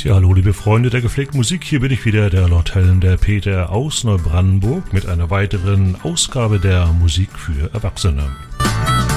Ja, hallo liebe Freunde der gepflegten Musik, hier bin ich wieder, der Lord Helen, der Peter aus Neubrandenburg mit einer weiteren Ausgabe der Musik für Erwachsene.